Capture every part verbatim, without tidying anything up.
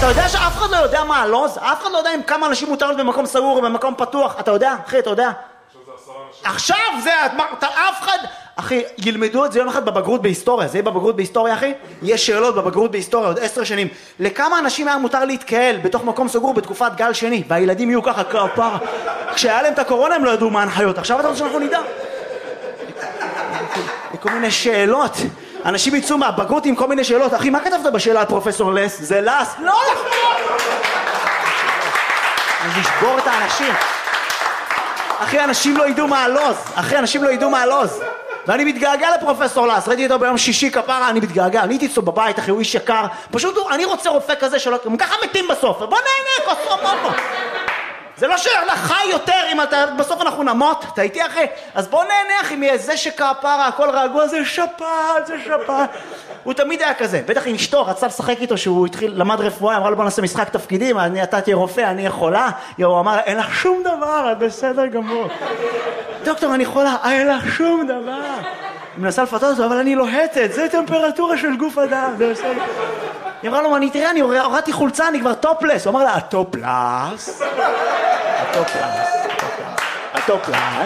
אתה יודע שאף אחד לא יודע מה הלוז? אף אחד לא יודע אם כמה אנשים מותר במקום סגור או במקום פתוח. אתה יודע? אחי, אתה יודע? עכשיו זה, אף אחד... אחי, ילמדו את זה יום אחד בבגרות בהיסטוריה. זה יהיה בבגרות בהיסטוריה, אחי? יש שאלות בבגרות בהיסטוריה עוד עשר שנים. לכמה אנשים היה מותר להתקהל בתוך מקום סגור בתקופת גל שני? והילדים יהיו ככה כפרה. כשהיה להם את הקורונה הם לא ידעו מה הנחיות. עכשיו אתה רוצה שאנחנו נדע? כל מיני שאלות. אנשים יצאו מהבגרות עם כל מיני שאלות. אחי, מה כתבת בשאלה על פרופסור לס? זה לס? לא נכון! אני אשבור את האנשים. אחי, אנשים לא ידעו מה הלוז. אחי, אנשים לא ידעו מה הלוז. ואני מתגעגע לפרופסור לס. ראיתי אותו ביום שישי כפרה, אני מתגעגע. אני הייתי אצלו בבית, אחי, הוא איש יקר. פשוט אני רוצה רופא כזה שלא... הם ככה מתים בסוף. בוא נהנה, קוסטרומומו. זה לא שאתה חי יותר אם אתה... בסוף אנחנו נמות. אתה איתי, אחי? אז בוא נהנה, אחי, מאיזה שכפרה, הכל רגוע, זה שפעת, זה שפעת. הוא תמיד היה כזה. בטח עם אשתו, רצה לשחק איתו שהוא התחיל, למד רפואה, אמרה לו בוא נעשה משחק תפקידים, אני, אתה תהיה רופא, אני יכולה. הוא אמר, אין לך שום דבר, את בסדר גמור. דוקטור, אני יכולה, אין לך שום דבר. היא מנסה לפתות אותו, אבל אני לוהטת, זה טמפרטורה של גוף אדם, זה בסדר. היא אמרה לו, אני תראה, אני הורדתי חולצה, אני כבר טופלס. הוא אמר לה, הטופלס, הטופלס, הטופלס.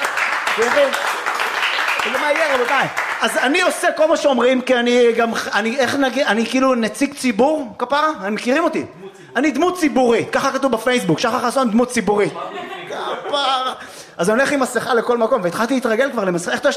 זה מה יהיה, רבותיי. אז אני עושה כל מה שאומרים, כי אני גם, אני, איך נגיד, אני כאילו נציג ציבור, כפרה? הם מכירים אותי. אני דמות ציבורית, ככה כתוב בפייסבוק, שחר חסון דמות ציבורית. כפרה. אז אני הולך עם מסכה לכל מקום, והתחלתי להתרגל כבר למסכה, איך אתה